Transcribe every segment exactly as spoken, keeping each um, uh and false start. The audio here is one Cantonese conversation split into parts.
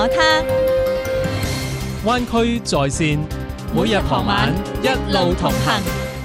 他灣區在線，每日傍晚一路同行。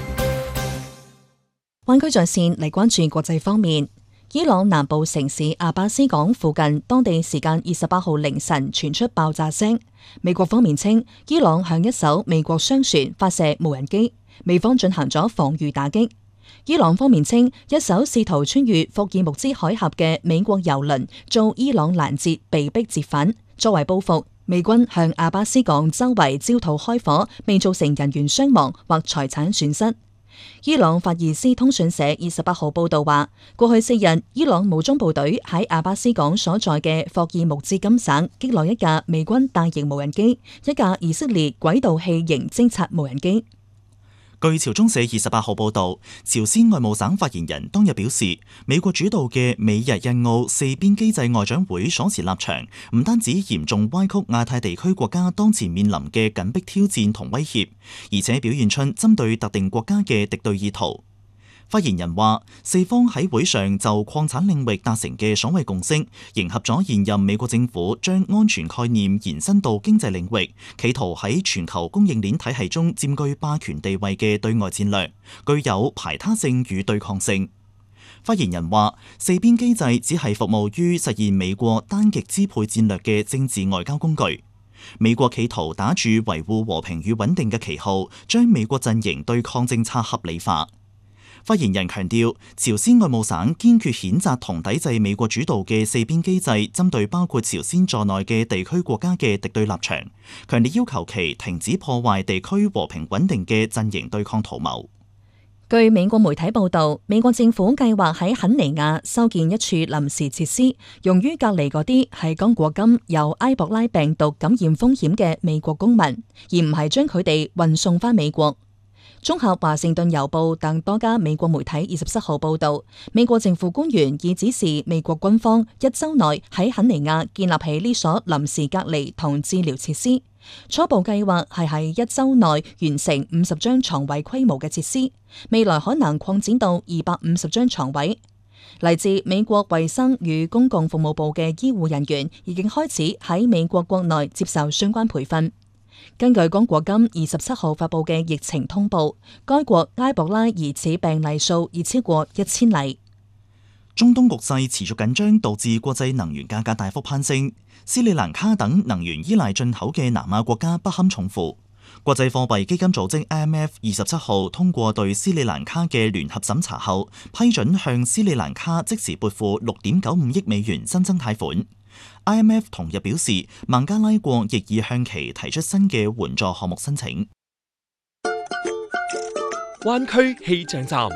灣區在線嚟關注國際方面，伊朗南部城市阿巴斯港附近，當地時間二十八號凌晨傳出爆炸聲。美國方面稱，伊朗向一艘美國商船發射無人機，美方進行咗防禦打擊。伊朗方面稱，一艘試圖穿越霍爾木茲海峽嘅美國油輪遭伊朗攔截，被迫折返。作為報復，美軍向阿巴斯港周圍焦土開火，未造成人員傷亡或財產損失。伊朗法爾斯通訊社二十八號報道話，過去四日，伊朗武裝部隊喺阿巴斯港所在嘅霍爾木茲金省擊落一架美軍大型無人機，一架以色列軌道器型偵察無人機。 據朝中社二十八號報導，朝鮮外務省發言人當日表示，美國主導嘅美日印澳四邊機制外長會所持立場，唔單止嚴重歪曲亞太地區國家當前面臨嘅緊迫挑戰同威脅，而且表現出針對特定國家嘅敵對意圖。發言人話，四方喺會上就礦產領域達成嘅所謂共識，迎合咗現任美國政府將安全概念延伸到經濟領域，企圖喺全球供應鏈體系中佔據霸權地位嘅對外戰略，具有排他性與對抗性。發言人話，四邊機制只係服務於實現美國單極支配戰略嘅政治外交工具。美國企圖打住維護和平與穩定嘅旗號，將美國陣營對抗政策合理化。發言人強調，朝鮮外務省堅決譴責同抵制美國主導嘅四邊機制針對包括朝鮮在內嘅地區國家嘅敵對立場，強烈要求其停止破壞地區和平穩定嘅陣營對抗圖謀。 據美國媒體報導，美國政府計劃喺肯尼亞修建一處臨時設施，用於隔離嗰啲係剛過金有埃博拉病毒感染風險嘅美國公民，而唔係將佢哋運送返美國。綜合華盛頓郵報等多家美國媒體二十七號報導，美國政府官員已指示美國軍方一週內喺肯尼亞建立起呢所臨時隔離同治療設施。初步計劃係喺一週內完成五十張床位規模嘅設施，未來可能擴展到二百五十張床位。嚟自美國衛生與公共服務部嘅醫護人員已經開始喺美國國內接受相關培訓。根據剛果金二十七號發布嘅疫情通報，該國埃博拉疑似病例數已超過一千例。 中東局勢持續緊張，導致國際能源價格大幅攀升。斯里蘭卡等能源依賴進口嘅南亞國家不堪重負。國際貨幣基金組織 I M F 二十七號通過對斯里蘭卡嘅聯合審查後，批准向斯里蘭卡即時撥付六點九五億美元新增貸款。I M F 同日表示，孟加拉國亦已向其提出新嘅援助項目申請。 灣區氣象站。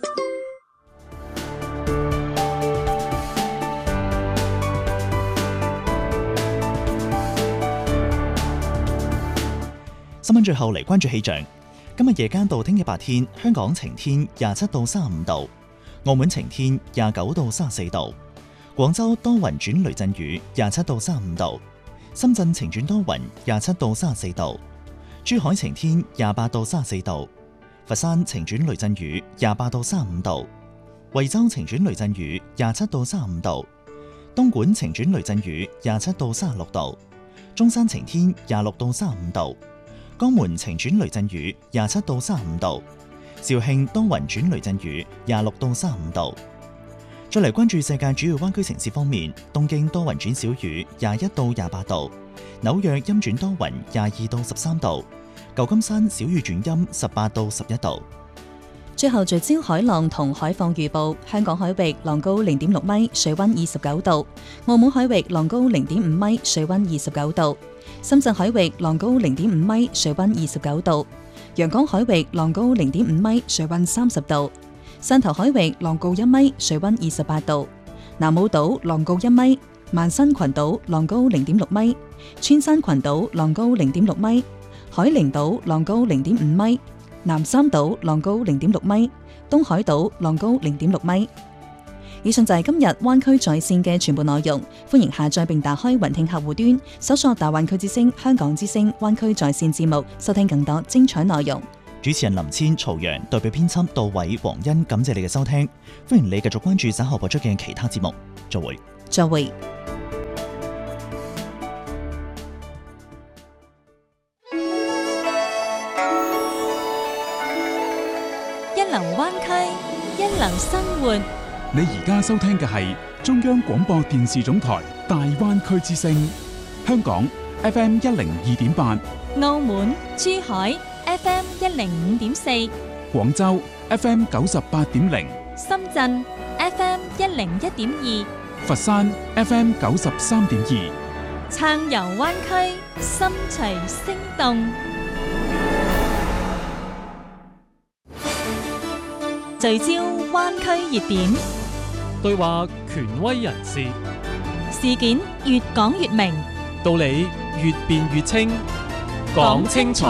新聞最後嚟關注氣象。今日夜間到聽日白天，香港晴天，廿七到三十五度；澳門晴天，廿九到三十四度。廣州多雲轉雷陣雨，廿七到三十五度；深圳晴轉多雲，廿七到三十四度；珠海晴天，廿八到三十四度；佛山晴轉雷陣雨，廿八到三十五度；惠州晴轉雷陣雨，廿七到三十五度；東莞晴轉雷陣雨，廿七到三十六度；中山晴天，廿六到三十五度；江門晴轉雷陣雨，廿七到三十五度；肇慶多雲轉雷陣雨，廿六到三十五度。再嚟關注世界主要灣區城市方面，東京多雲轉小雨，廿一到廿八度；紐約陰轉多雲，廿二到十三度；舊金山小雨轉陰，十八到十一度。 最後聚焦海浪同海況預報，香港海域浪高零點六米，水溫二十九度；澳門海域浪高零點五米，水溫二十九度；深圳海域浪高零點五米，水溫二十九度；陽江海域浪高零點五米，水溫三十度。汕頭海域浪高一米，水溫二十八度；南澳島浪高一米；萬新群島浪高零點六米；穿山群島浪高零點六米；海陵島浪高零點五米；南三島浪高零點六米；東海島浪高零點六米。以上就係今日灣區在線嘅全部內容，歡迎下載並打開雲聽客戶端，搜索大灣區之聲、香港之聲灣區在線節目，收聽更多精彩內容。 主持人林千、曹陽，代表編輯杜偉、黃欣，感謝你嘅收聽。歡迎你繼續關注稍後播出嘅其他節目。再會。 再會。 流灣區，一流生活。 你而家收聽嘅係中央廣播電視總台大灣區之聲，香港 F M 一零二點八， 澳門、珠海 F M 一零五點四， 廣州 F M 九十八點零， 深圳 F M 一零一點二， 佛山 F M 九十三點二， 撐遊灣區，心隨聲動。聚焦灣區熱點， 對話權威人士， 事件越講越明， 道理越辯越清，講清楚，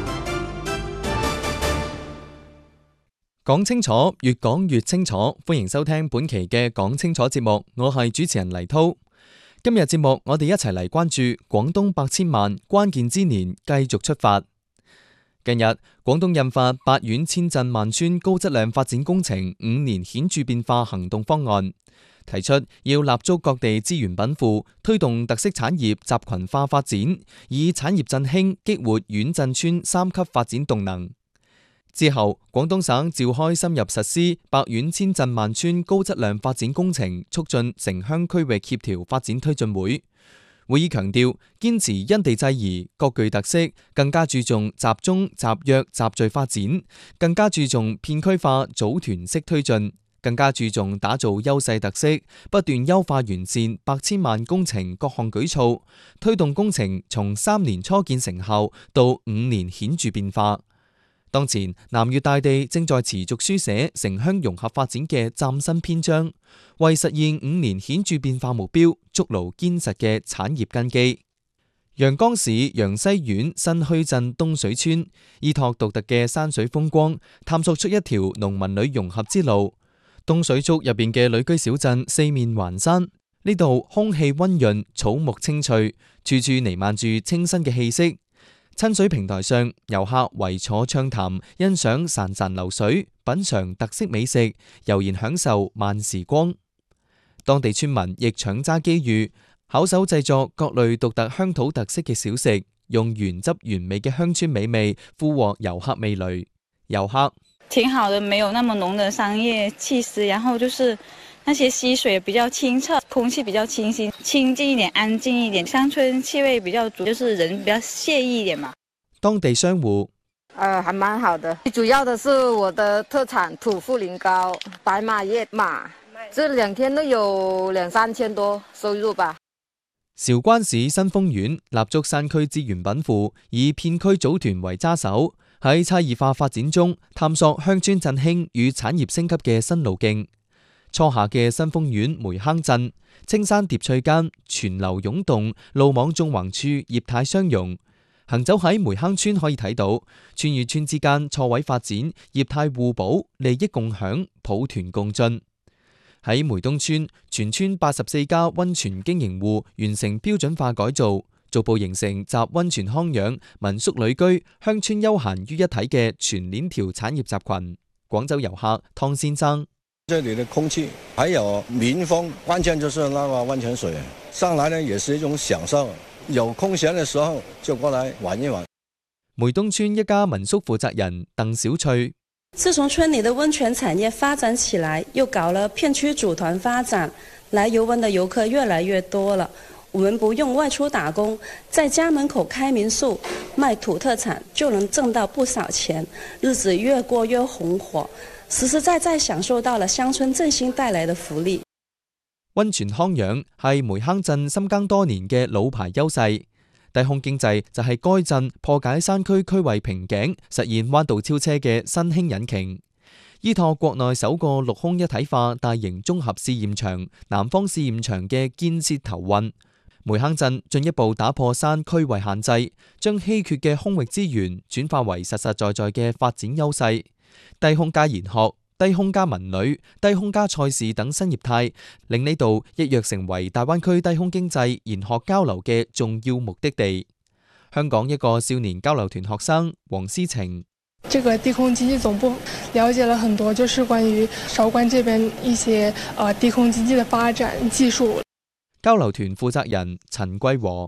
講清楚，越講越清楚。歡迎收聽本期嘅講清楚節目，我係主持人黎濤。今日節目我哋一齊嚟關注廣東百千萬關鍵之年繼續出發。近日，廣東印發八縣千鎮萬村高質量發展工程五年顯著變化行動方案，提出要立足各地資源稟賦，推動特色產業集群化發展，以產業振興激活縣鎮村三級發展動能。之後，廣東省召開深入實施百縣千鎮萬村高質量發展工程促進城鄉區域協調發展推進會。會議強調，堅持因地制宜、各具特色，更加注重集中、集約、集聚發展，更加注重片區化、組團式推進，更加注重打造優勢特色，不斷優化完善百千萬工程各項舉措，推動工程從三年初見成效到五年顯著變化。當前，南粵大地正在持續書寫城鄉融合發展嘅嶄新篇章，為實現五年顯著變化目標，築牢堅實嘅產業根基。陽江市陽西縣新墟鎮東水村，依託獨特嘅山水風光，探索出一條農民女融合之路。東水竹入邊嘅旅居小鎮，四面環山，呢度空氣溫潤，草木青翠，處處彌漫住清新嘅氣息。親水平台上，遊客圍坐暢談，欣賞潺潺流水，品嘗特色美食，悠然享受慢時光。當地村民亦搶揸機遇，巧手製作各類獨特鄉土特色嘅小食，用原汁原味嘅鄉村美味，俘獲遊客味蕾。遊客挺好的，沒有那麼濃的商業氣息，然後就是那些溪水比較清澈，空氣比較清新，清靜一點，安靜一點，鄉村氣味比較足，就是人比較愜意一點嘛。 當地商戶， 呃，還蠻好的，主要的是我的特產土茯苓糕、白馬葉馬，這兩天都有兩三千多收入吧。 韶關市新豐縣立足山區資源稟賦，以片區組團為揸手，喺差異化發展中探索鄉村振興與產業升級嘅新路徑。初夏嘅新豐縣梅坑鎮，青山疊翠間，泉流湧動，路網縱橫處，業態相融。行走喺梅坑村可以睇到，村與村之間錯位發展，業態互補，利益共享，抱團共進。喺梅東村，全村八十四家溫泉經營戶完成標準化改造，逐步形成集溫泉康養、民宿旅居、鄉村休閒於一體嘅全鏈條產業集群。廣州遊客湯先生。 這裏的空氣，還有民風，完全就是那個溫泉水，上來呢也是一種享受。有空閒的時候就過來玩一玩。 梅東村一家民宿負責人鄧小翠： 自從村裏的溫泉產業發展起來，又搞了片區組團發展，來遊玩的遊客越來越多了。我們不用外出打工，在家門口開民宿，賣土特產就能掙到不少錢，日子越過越紅火。實實在在享受到了鄉村振興帶來的福利。 溫泉康養係梅坑鎮深耕多年嘅老牌優勢，低空經濟就係該鎮破解山區區位瓶頸、實現彎道超車嘅新興引擎。依託國內首個陸空一體化大型綜合試驗場南方試驗場嘅建設頭運，梅坑鎮進一步打破山區位限制，將稀缺嘅空域資源轉化為實實在在嘅發展優勢。低空加研學、低空加文旅、低空加賽事等新業態，令呢度一躍成為大灣區低空經濟研學交流嘅重要目的地。香港一個少年交流團學生黃思晴： 這個低空經濟總部了解了很多，就是關於韶關這邊一些呃低空經濟的發展技術。 交流團負責人陳桂和：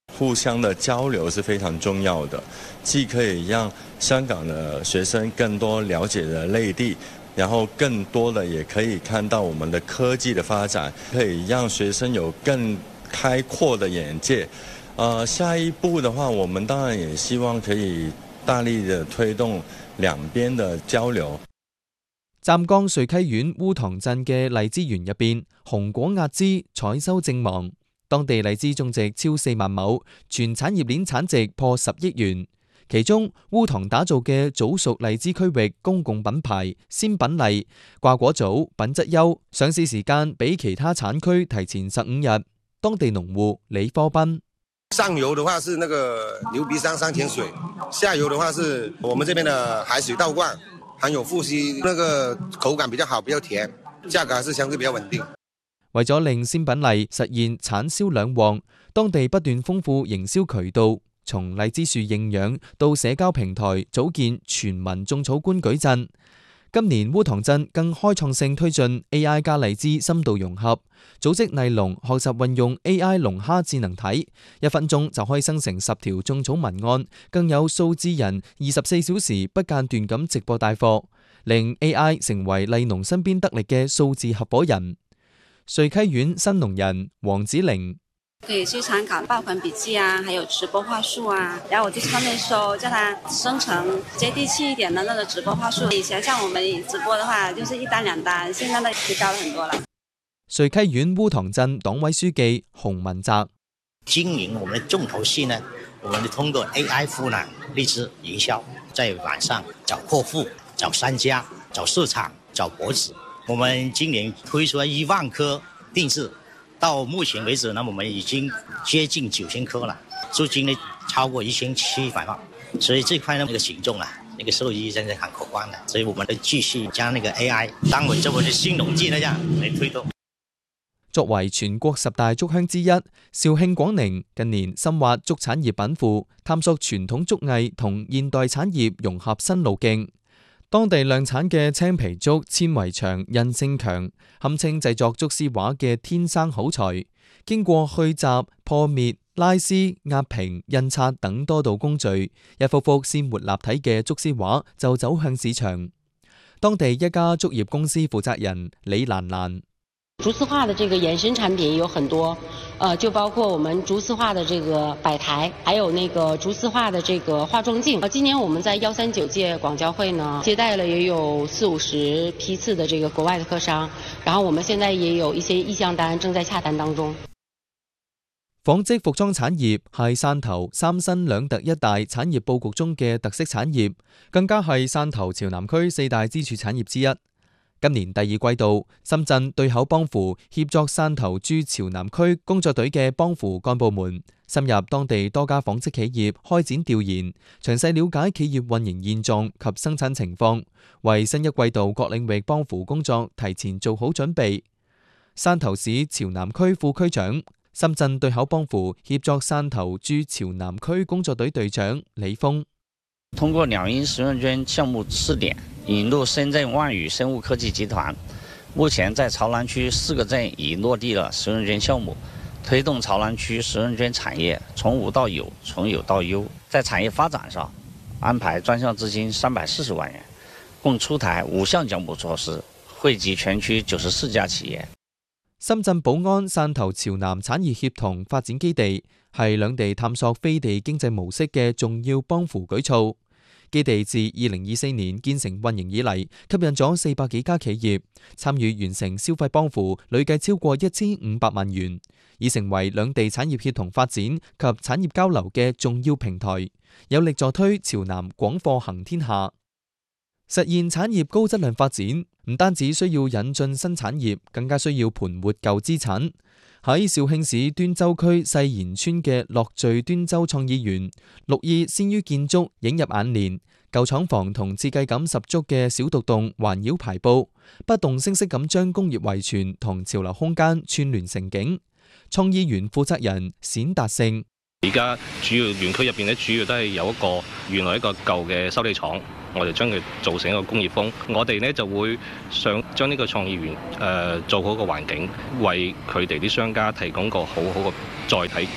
互相的交流是非常重要的，既可以让香港的学生更多了解的内地，然后更多的也可以看到我们的科技的发展，可以让学生有更开阔的眼界。呃，下一步的話，我們當然也希望可以大力的推動兩邊的交流。 湛江瑞溪縣烏塘鎮嘅荔枝園入邊，紅果壓枝，採收正忙。當地荔枝種植超四萬畝，全產業鏈產值破十億元。其中，烏塘打造嘅早熟荔枝區域公共品牌鮮品荔掛果早，品質優，上市時間比其他產區提前十五日。當地農戶李科斌。 上游的話是那個牛鼻山山泉水，下游的話是我們這邊的海水倒灌，含有富硒，那個口感比較好，比較甜，價格還是相對比較穩定。 為咗令鮮品荔實現產銷兩旺，當地不斷豐富營銷渠道，從荔枝樹認養到社交平台組建全民種草官舉陣。今年烏塘鎮更開創性推進 A I 加荔枝深度融合，組織荔農學習運用 A I 龍蝦智能體，一分鐘就可以生成十條種草文案，更有數字人二十四小時不間斷咁直播帶貨，令 A I 成為荔農身邊得力嘅數字合夥人。瑞溪縣新農人黃子玲。 可以去參考爆款筆記啊，還有直播話術啊，然後我就去上面搜，叫它生成接地氣一點的那個直播話術。以前像我們直播的話，就是一單兩單，現在都提高了很多了。 瑞溪縣烏塘鎮黨委書記洪文澤。 經營我們的重頭戲呢，我們就通過 A I 賦能荔枝營銷，在網上找客戶、找商家、找市場、找博主。我們今年推出了一萬顆定制。到目前為止呢，我們已經接近九千顆了，租金呢超過一千七百萬，所以這塊呢，那個行動啊，那個收益真係很可觀的，所以我們都繼續將那個 A I 當為這個新農技那樣嚟推動。 作為全國十大竹鄉之一，肇慶廣寧近年深挖竹產業稟賦，探索傳統竹藝同現代產業融合新路徑。當地量產嘅青皮竹纖維長、韌性強，堪稱製作竹絲畫嘅天生好材。經過去雜、破滅、拉絲、壓平、印刷等多道工序，一幅幅鮮活立體嘅竹絲畫就走向市場。當地一家竹業公司負責人李蘭蘭。 竹絲畫的這個衍生產品有很多，呃，就包括我們竹絲畫的這個擺台，還有那個竹絲畫的這個化妝鏡。呃，今年我們在幺三九屆廣交會呢，接待了也有四五十批次的這個國外的客商，然後我們現在也有一些意向單正在洽談當中。 紡織服裝產業係汕頭三新兩特一大產業佈局中嘅特色產業，更加係汕頭潮南區四大支柱產業之一。今年第二季度，深圳對口幫扶協作汕頭駐潮南區工作隊嘅幫扶幹部們，深入當地多家紡織企業開展調研，詳細了解企業運營現狀及生產情況，為新一季度各領域幫扶工作提前做好準備。汕頭市潮南區副區長、深圳對口幫扶協作汕頭駐潮南區工作隊隊長李峰。 通過兩億十潤捐項目試點，引入深圳萬宇生物科技集團，目前在潮南區四個鎮已落地了十潤捐項目，推動潮南區十潤捐產業從無到有，從有到優。在產業發展上，安排專項資金三百四十萬元，共出台五項獎補措施，惠及全區九十四家企業。 深圳寶安汕頭潮南產業協同發展基地係兩地探索飛地經濟模式嘅重要幫扶舉措。基地自二零二四年建成運營以嚟，吸引咗四百幾家企業參與完成消費幫扶，累計超過一千五百萬元，已成為兩地產業協同發展及產業交流嘅重要平台，有力助推潮南廣貨行天下。實現產業高質量發展，唔單止需要引進新產業，更加需要盤活舊資產。喺肇慶市端州區世賢村嘅樂聚端州創意園，綠意先於建築映入眼簾，舊廠房同設計感十足嘅小獨棟環繞排布，不動聲色咁將工業遺存同潮流空間串聯成景。創意園負責人冼達勝： 而家主要園區入邊咧，主要都係有一個原來一個舊嘅修理廠。我哋將佢做成一個工業風，我哋呢就會想將呢個創意園誒、呃、做好個環境，為佢哋啲商家提供個好好嘅載體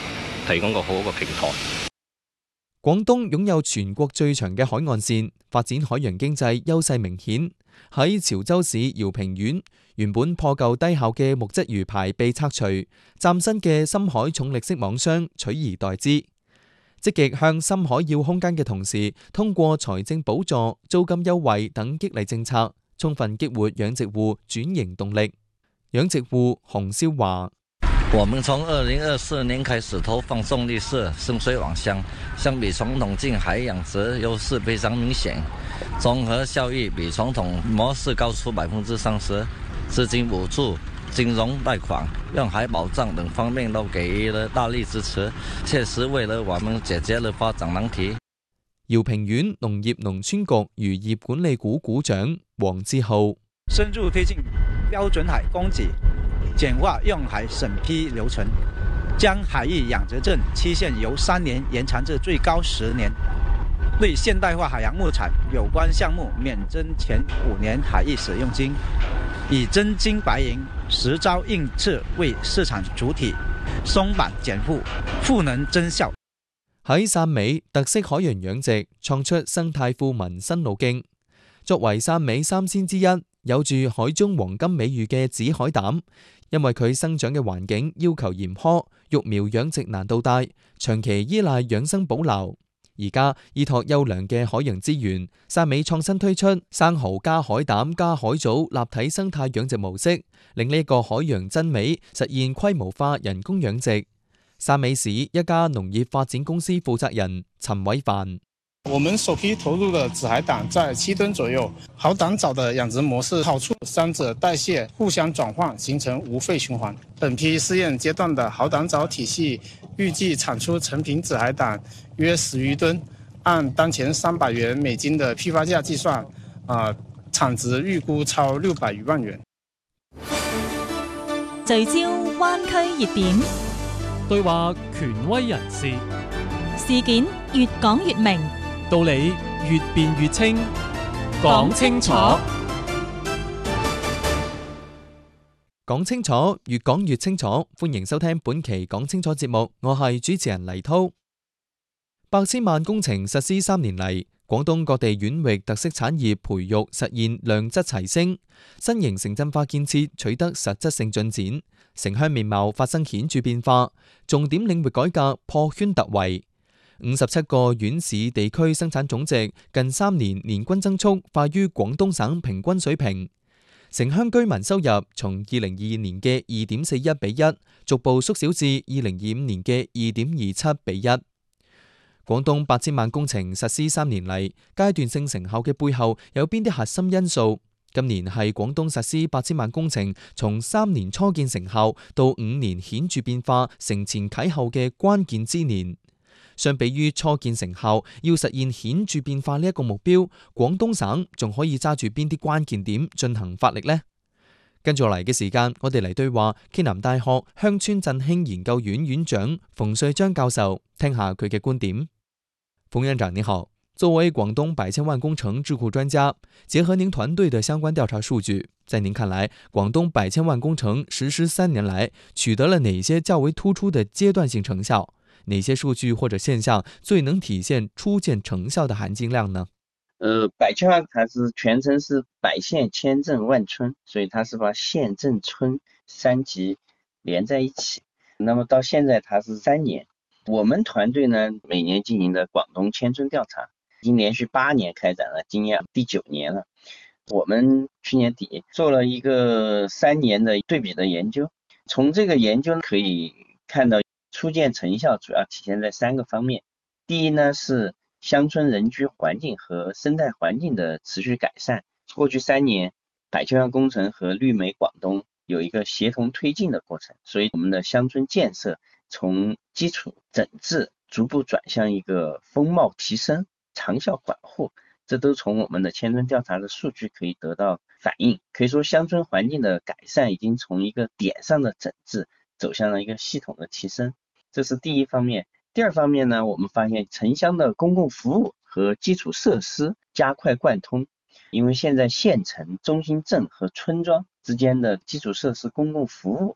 提供個好一個平台。 廣東擁有全國最長嘅海岸線，發展海洋經濟優勢明顯。喺潮州市饒平縣，原本破舊低效嘅木質魚排被拆除，嶄新嘅深海重力式網箱取而代之。積極向深海要空間嘅同時，通過財政補助、租金優惠等激勵政策，充分激活養殖戶轉型動力。養殖戶洪少華： 我們從二零二四年開始投放重力式深水網箱，相比傳統近海養殖優勢非常明顯，綜合效益比傳統模式高出百分之三十。資金補助、金融貸款、用海保障等方面都給予了大力支持，確實為了我們解決了發展難題。 饒平縣農業農村局漁業管理股股長黃志浩： 深入推進標準海供給，簡化用海審批流程，將海域養殖證期限由三年延長至最高十年。對現代化海洋牧場有關項目免徵前五年海域使用金，以真金白銀、實招應次為市場主體，鬆綁減負，賦能增效。 喺汕尾特色海洋養殖創出生態富民新路徑。作為汕尾三鮮之一，有住海中黃金美譽嘅紫海膽，因為佢生長嘅環境要求嚴苛，育苗養殖難度大，長期依賴養生保留。而家依託優良嘅海洋資源，汕尾創新推出生蠔加海膽加海藻立體生態養殖模式，令呢個海洋真美實現規模化人工養殖。汕尾市一家農業發展公司負責人陳偉凡： 我們首批投入的紫海膽在七噸左右，好膽藻的養殖模式好處三者代謝互相轉換，形成無廢循環。本批試驗階段的好膽藻體系預計產出成品紫海膽約十餘噸，按當前三百元美金的批發價計算，啊、呃，產值預估超六百餘萬元。 聚焦灣區熱點， 對話權威人士， 事件越講越明， 道理越辯越清，講清楚， 講清楚，越講越清楚。歡迎收聽本期講清楚節目，我係主持人黎濤。百千萬工程實施三年嚟，廣東各地縣域特色產業培育實現量質齊升，新型城鎮化建設取得實質性進展，城鄉面貌發生顯著變化，重點領域改革破圈突圍。五十七個縣市地區生產總值近三年年均增速快於廣東省平均水平，城鄉居民收入從二零二二年嘅二點四一比一，逐步縮小至二零二五年嘅二點二七比一。廣東八千萬工程實施三年嚟，階段性成效嘅背後有邊啲核心因素？今年係廣東實施八千萬工程從三年初見成效到五年顯著變化、承前啟後嘅關鍵之年。相比於初見成效，要實現顯著變化呢一個目標，廣東省仲可以揸住邊啲關鍵點進行發力呢？跟住落嚟嘅時間，我哋嚟對話暨南大學鄉村振興研究院院長馮瑞章教授，聽下佢嘅觀點。馮院長你好，作為廣東百千萬工程智庫專家，結合您團隊的相關調查數據，在您看來，廣東百千萬工程實施三年來取得了哪些較為突出的階段性成效？哪些數據或者現象最能體現初見成效的含金量呢？ 呃，百千萬它是全稱是百縣千鎮萬村，所以它是把縣鎮村三級連在一起。那麼到現在它是三年。我們團隊呢，每年進行的廣東千村調查，已經連續八年開展了，今年第九年了。我們去年底做了一個三年的對比的研究，從這個研究可以看到初見成效主要體現在三個方面。第一呢，是鄉村人居環境和生態環境的持續改善。過去三年，百千萬工程和綠美廣東有一個協同推進的過程，所以我們的鄉村建設從基礎整治逐步轉向一個風貌提升、長效管護，這都從我們的千村調查的數據可以得到反映。可以說鄉村環境的改善已經從一個點上的整治走向了一個系統的提升，這是第一方面。第二方面呢，我們發現城鄉的公共服務和基礎設施加快貫通，因為現在縣城、中心鎮和村莊之間的基礎設施公共服務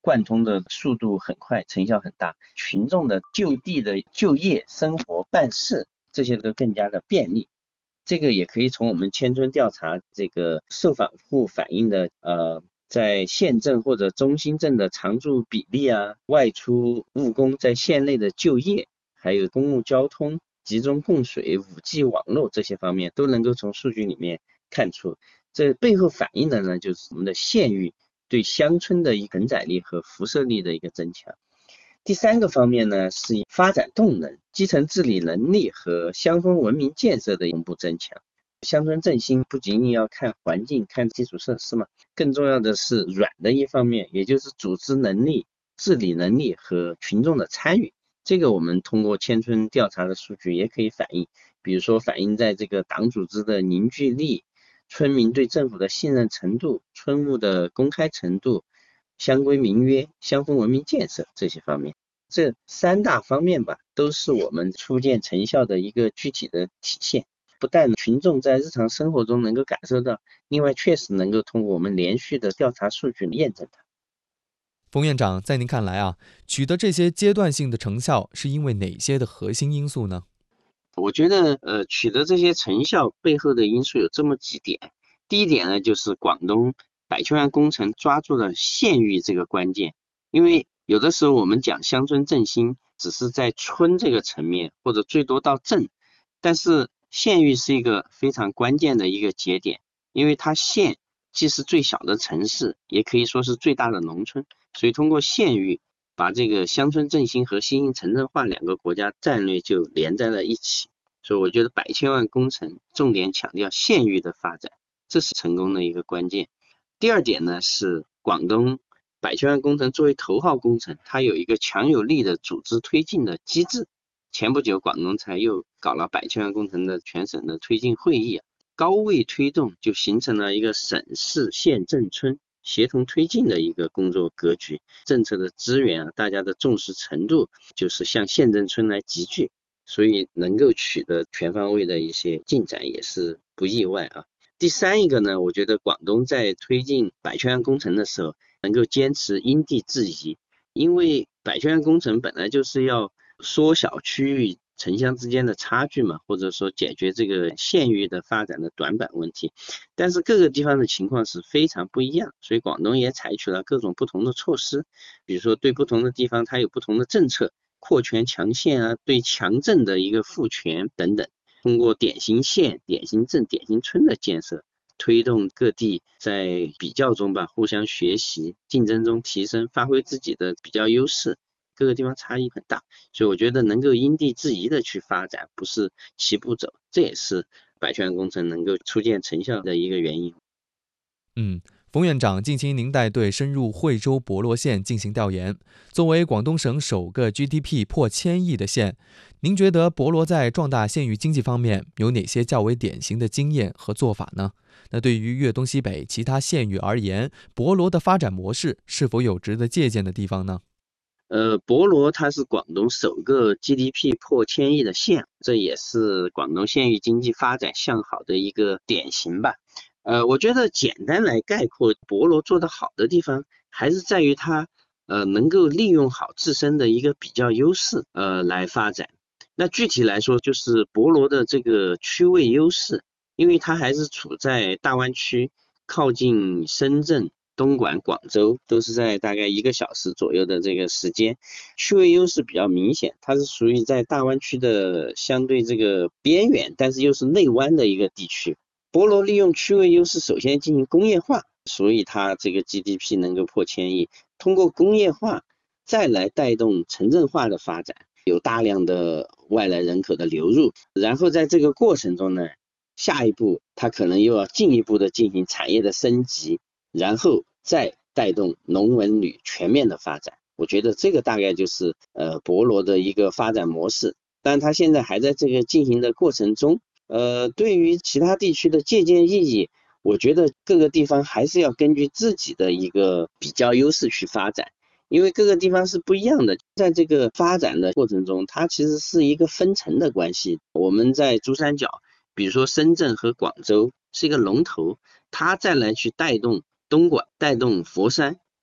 贯通的速度很快，成效很大，群众的就地的就业、生活、办事这些都更加的便利。这个也可以从我们迁村调查这个受访户反映的呃，在县镇或者中心镇的常住比例啊，外出务工在县内的就业，还有公共交通、集中供水、五 G 网络这些方面都能够从数据里面看出。这背后反映的呢，就是我们的县域对乡村的一个承载力和辐射力的一个增强。第三个方面呢，是发展动能、基层治理能力和乡村文明建设的同步增强。乡村振兴不仅仅要看环境、看基础设施嘛，更重要的是软的一方面，也就是组织能力、治理能力和群众的参与。这个我们通过迁村调查的数据也可以反映，比如说反映在这个党组织的凝聚力、村民对政府的信任程度、村务的公开程度、乡规民约、乡村文明建设这些方面。这三大方面吧，都是我们初见成效的一个具体的体现。不但群众在日常生活中能够感受到，另外确实能够通过我们连续的调查数据验证它。 冯院长，在您看来啊，取得这些阶段性的成效是因为哪些的核心因素呢？ 我觉得呃，取得这些成效背后的因素有这么几点。第一点呢，就是广东百千万工程抓住了县域这个关键。因为有的时候我们讲乡村振兴只是在村这个层面，或者最多到镇，但是县域是一个非常关键的一个节点，因为它县既是最小的城市，也可以说是最大的农村，所以通过县域把这个乡村振兴和新型城镇化两个国家战略就连在了一起。所以我觉得百千万工程重点强调县域的发展，这是成功的一个关键。第二点呢，是广东百千万工程作为头号工程，它有一个强有力的组织推进的机制。前不久广东才又搞了百千万工程的全省的推进会议，高位推动，就形成了一个省市县镇村协同推进的一个工作格局。政策的资源啊，大家的重视程度就是向县镇村来集聚，所以能够取得全方位的一些进展也是不意外啊。第三一个呢，我觉得广东在推进百千万工程的时候能够坚持因地制宜，因为百千万工程本来就是要缩小区域城乡之间的差距嘛，或者说解决这个县域的发展的短板问题，但是各个地方的情况是非常不一样，所以广东也采取了各种不同的措施，比如说对不同的地方它有不同的政策，扩权强县啊，对强镇的一个赋权等等，通过典型县、典型镇、典型村的建设，推动各地在比较中吧互相学习，竞争中提升，发挥自己的比较优势。各个地方差异很大，所以我觉得能够因地制宜的去发展，不是齐步走，这也是百千万工程能够初见成效的一个原因。 嗯，冯院长，近期您带队深入惠州博罗县进行调研，作为广东省首个 G D P 破千亿的县，您觉得博罗在壮大县域经济方面有哪些较为典型的经验和做法呢？那对于粤东西北其他县域而言，博罗的发展模式是否有值得借鉴的地方呢？ 呃，博罗它是广东首个 G D P 破千亿的县，这也是广东县域经济发展向好的一个典型吧。呃，我觉得简单来概括，博罗做得好的地方，还是在于它呃能够利用好自身的一个比较优势，呃来发展。那具体来说，就是博罗的这个区位优势，因为它还是处在大湾区，靠近深圳、东莞、广州，都是在大概一个小时左右的这个时间，区位优势比较明显，它是属于在大湾区的相对这个边缘，但是又是内湾的一个地区。博罗利用区位优势，首先进行工业化，所以它这个 G D P 能够破千亿，通过工业化再来带动城镇化的发展，有大量的外来人口的流入，然后在这个过程中呢，下一步它可能又要进一步的进行产业的升级，然后再带动农文旅全面的发展。我觉得这个大概就是呃博罗的一个发展模式，但它现在还在这个进行的过程中。呃，对于其他地区的借鉴意义，我觉得各个地方还是要根据自己的一个比较优势去发展，因为各个地方是不一样的。在这个发展的过程中，它其实是一个分层的关系。我们在珠三角，比如说深圳和广州是一个龙头，它再来去带动东莞、带动佛山，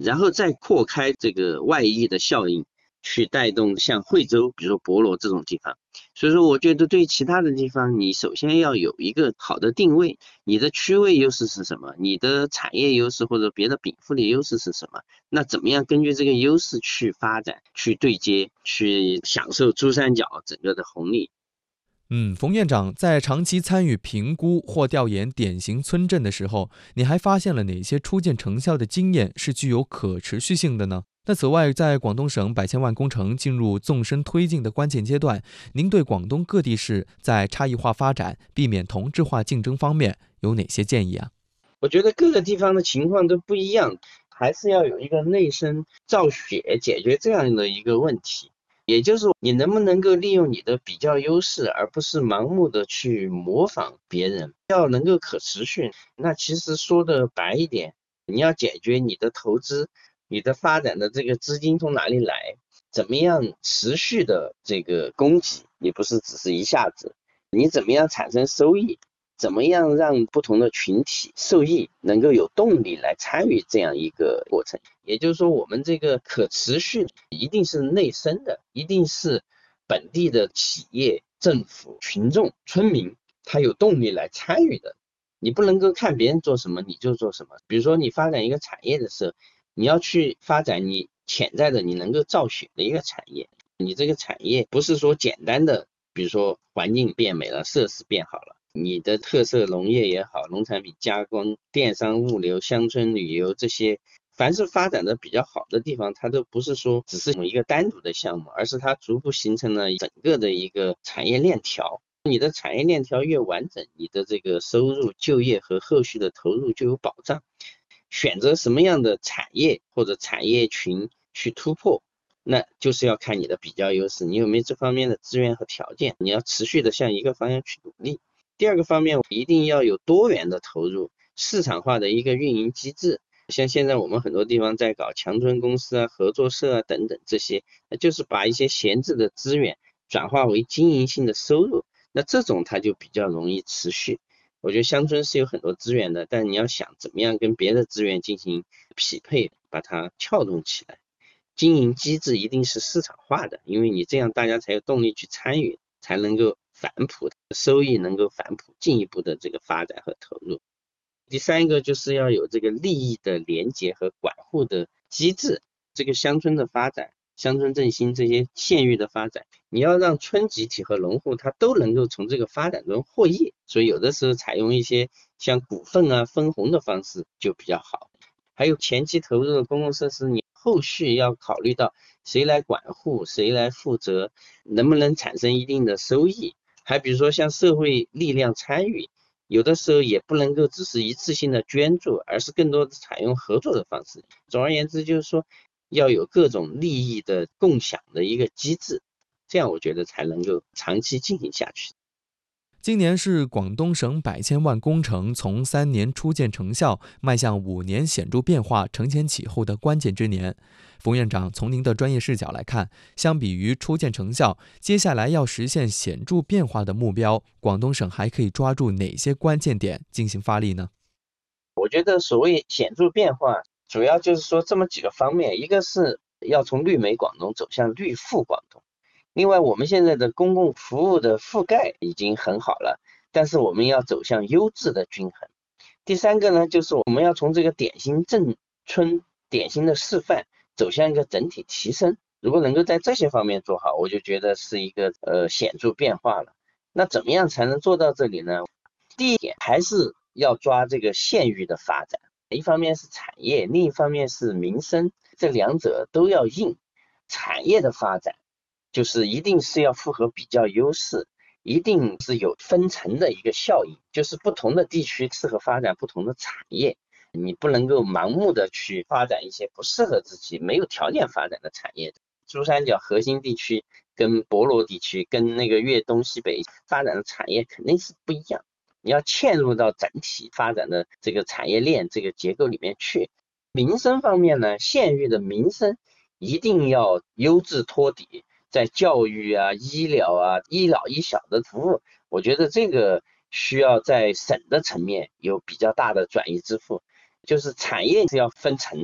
然后再扩开这个外溢的效应，去带动像惠州，比如说博罗这种地方。所以说我觉得对其他的地方，你首先要有一个好的定位，你的区位优势是什么，你的产业优势或者别的禀赋的优势是什么，那怎么样根据这个优势去发展，去对接，去享受珠三角整个的红利。 嗯，冯院长在长期参与评估或调研典型村镇的时候，你还发现了哪些初见成效的经验是具有可持续性的呢？那此外，在广东省百千万工程进入纵深推进的关键阶段，您对广东各地市在差异化发展、避免同质化竞争方面有哪些建议啊？ 我觉得各个地方的情况都不一样，还是要有一个内生造血解决这样的一个问题。也就是你能不能够利用你的比较优势，而不是盲目的去模仿别人，要能够可持续。那其实说的白一点，你要解决你的投资，你的发展的这个资金从哪里来，怎么样持续的这个供给，也不是只是一下子，你怎么样产生收益，怎么样让不同的群体受益，能够有动力来参与这样一个过程。也就是说，我们这个可持续一定是内生的，一定是本地的企业、政府、群众、村民他有动力来参与的。你不能够看别人做什么你就做什么。比如说你发展一个产业的时候，你要去发展你潜在的你能够造血的一个产业。你这个产业不是说简单的，比如说环境变美了，设施变好了，你的特色农业也好，农产品加工、电商物流、乡村旅游这些，凡是发展的比较好的地方，它都不是说只是一个单独的项目，而是它逐步形成了整个的一个产业链条。你的产业链条越完整，你的这个收入、就业和后续的投入就有保障。选择什么样的产业或者产业群去突破，那就是要看你的比较优势，你有没有这方面的资源和条件，你要持续的向一个方向去努力。第二个方面，一定要有多元的投入，市场化的一个运营机制。像现在我们很多地方在搞强村公司啊、合作社啊等等这些，就是把一些闲置的资源转化为经营性的收入，那这种它就比较容易持续。我觉得乡村是有很多资源的，但你要想怎么样跟别的资源进行匹配，把它撬动起来。经营机制一定是市场化的，因为你这样大家才有动力去参与，才能够反哺收益，能够反哺进一步的这个发展和投入。第三个就是要有这个利益的连结和管护的机制。这个乡村的发展、乡村振兴这些县域的发展，你要让村集体和农户他都能够从这个发展中获益，所以有的时候采用一些像股份啊、分红的方式就比较好。还有前期投入的公共设施，你后续要考虑到谁来管护、谁来负责，能不能产生一定的收益。还比如说像社会力量参与，有的时候也不能够只是一次性的捐助，而是更多的采用合作的方式。总而言之就是说要有各种利益的共享的一个机制，这样我觉得才能够长期进行下去。 今年是广东省百千万工程从三年初见成效迈向五年显著变化承前启后的关键之年。冯院长，从您的专业视角来看，相比于初见成效，接下来要实现显著变化的目标，广东省还可以抓住哪些关键点进行发力呢？ 我觉得所谓显著变化，主要就是说这么几个方面，一个是要从绿美广东走向绿富广东。另外，我们现在的公共服务的覆盖已经很好了，但是我们要走向优质的均衡。第三个呢，就是我们要从这个典型镇村、典型的示范走向一个整体提升。如果能够在这些方面做好，我就觉得是一个呃显著变化了。那怎么样才能做到这里呢？第一点还是要抓这个县域的发展，一方面是产业，另一方面是民生，这两者都要硬。产业的发展就是一定是要符合比较优势，一定是有分层的一个效应，就是不同的地区适合发展不同的产业，你不能够盲目的去发展一些不适合自己、没有条件发展的产业。珠三角核心地区跟博罗地区跟那个粤东西北发展的产业肯定是不一样，你要嵌入到整体发展的这个产业链这个结构里面去。民生方面呢，县域的民生一定要优质托底，在教育啊、医疗啊、医老医小的服务，我觉得这个需要在省的层面有比较大的转移支付。就是产业是要分层的，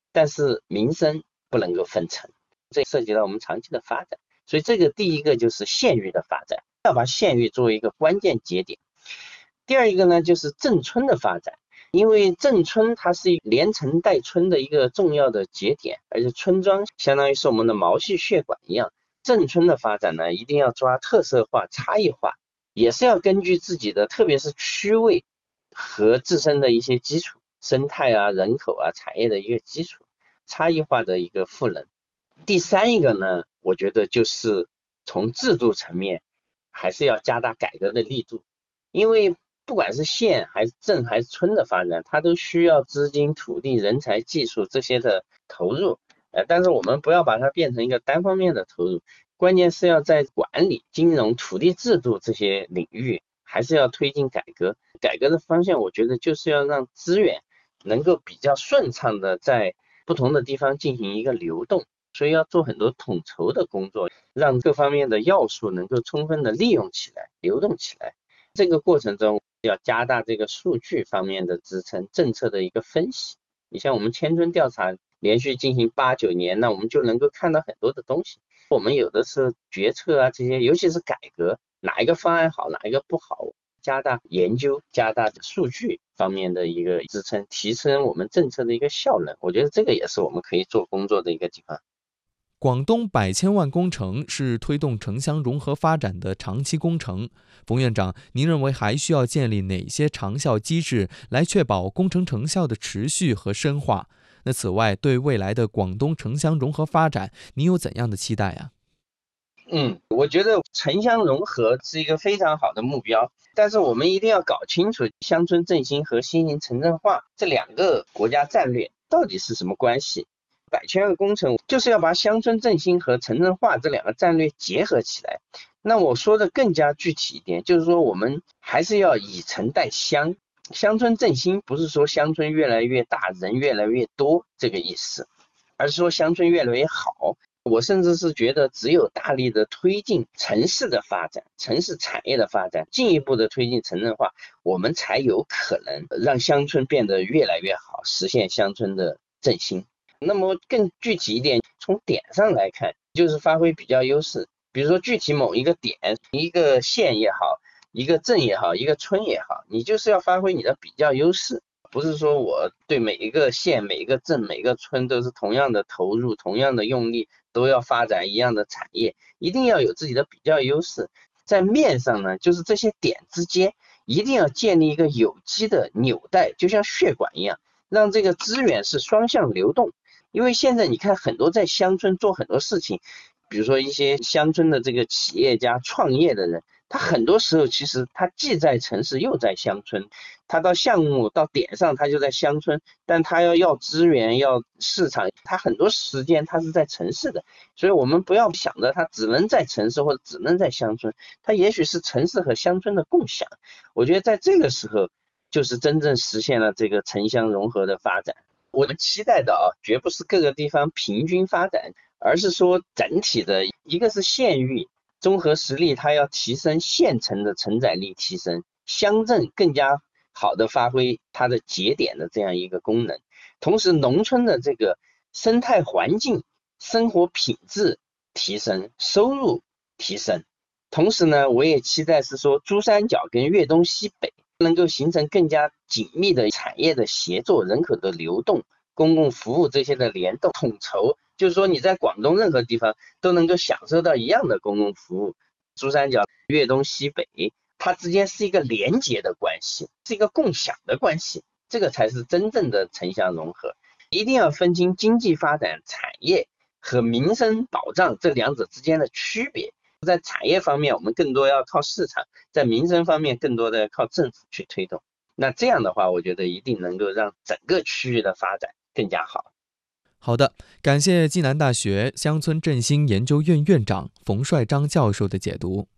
但是民生不能够分层，这涉及到我们长期的发展。所以这个第一个就是县域的发展，要把县域作为一个关键节点。第二一个呢，就是镇村的发展，因为镇村它是连城带村的一个重要的节点，而且村庄相当于是我们的毛细血管一样。镇村的发展呢，一定要抓特色化、差异化，也是要根据自己的特别是区位和自身的一些基础生态啊、人口啊、产业的一个基础差异化的一个赋能。第三一个呢，我觉得就是从制度层面还是要加大改革的力度，因为不管是县还是镇还是村的发展，它都需要资金、土地、人才、技术这些的投入。呃，但是我们不要把它变成一个单方面的投入，关键是要在管理、金融、土地制度这些领域，还是要推进改革。改革的方向，我觉得就是要让资源能够比较顺畅的在不同的地方进行一个流动。所以要做很多统筹的工作，让各方面的要素能够充分的利用起来、流动起来。这个过程中要加大这个数据方面的支撑，政策的一个分析。你像我们迁村调查连续进行八九年，那我们就能够看到很多的东西。我们有的时候决策啊这些，尤其是改革，哪一个方案好，哪一个不好，加大研究，加大数据方面的一个支撑，提升我们政策的一个效能。我觉得这个也是我们可以做工作的一个地方。 广东百千万工程是推动城乡融合发展的长期工程。冯院长，您认为还需要建立哪些长效机制来确保工程成效的持续和深化？那此外，对未来的广东城乡融合发展，您有怎样的期待啊？ 嗯，我觉得城乡融合是一个非常好的目标，但是我们一定要搞清楚乡村振兴和新型城镇化这两个国家战略到底是什么关系。百千万工程就是要把乡村振兴和城镇化这两个战略结合起来。那我说的更加具体一点，就是说我们还是要以城带乡。乡村振兴不是说乡村越来越大，人越来越多这个意思，而是说乡村越来越好。我甚至是觉得只有大力的推进城市的发展，城市产业的发展，进一步的推进城镇化，我们才有可能让乡村变得越来越好，实现乡村的振兴。那么更具体一点，从点上来看，就是发挥比较优势。比如说具体某一个点，一个县也好，一个镇也好，一个村也好，你就是要发挥你的比较优势，不是说我对每一个县、每一个镇、每一个村都是同样的投入、同样的用力，都要发展一样的产业，一定要有自己的比较优势。在面上呢，就是这些点之间一定要建立一个有机的纽带，就像血管一样，让这个资源是双向流动。因为现在你看很多在乡村做很多事情，比如说一些乡村的这个企业家创业的人，他很多时候其实他既在城市又在乡村，他到项目到点上他就在乡村，但他要要资源要市场，他很多时间他是在城市的。所以我们不要想着他只能在城市或者只能在乡村，他也许是城市和乡村的共享。我觉得在这个时候就是真正实现了这个城乡融合的发展。我们期待的啊，绝不是各个地方平均发展，而是说整体的，一个是县域综合实力，它要提升县城的承载力提升，乡镇更加好的发挥它的节点的这样一个功能，同时农村的这个生态环境、生活品质提升，收入提升。同时呢，我也期待是说珠三角跟粤东西北能够形成更加紧密的产业的协作、人口的流动、公共服务这些的联动统筹，就是说你在广东任何地方都能够享受到一样的公共服务。珠三角、粤东西北，它之间是一个连结的关系，是一个共享的关系，这个才是真正的城乡融合。一定要分清经济发展、产业和民生保障这两者之间的区别。在产业方面我们更多要靠市场，在民生方面更多的靠政府去推动。那这样的话，我觉得一定能够让整个区域的发展更加好。 好的，感谢暨南大学乡村振兴研究院院长冯帅章教授的解读。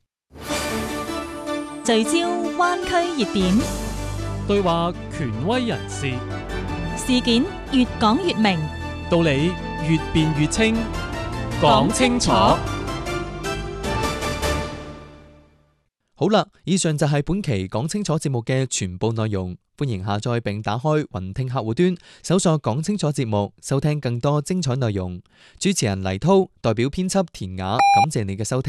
聚焦灣區熱點， 對話權威人士， 事件越講越明， 道理越辯越清，講清楚。 好啦，以上就係本期講清楚節目嘅全部內容。歡迎下載並打開雲聽客戶端，搜索講清楚節目，收聽更多精彩內容。主持人黎濤代表編輯田雅，感謝你嘅收聽。